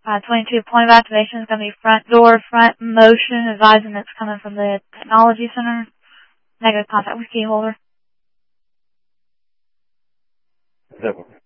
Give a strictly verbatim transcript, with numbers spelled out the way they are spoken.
Uh, twenty-two, point of activation is going to be front door, front motion, advising it's coming from the technology center. Negative contact with key holder. That one.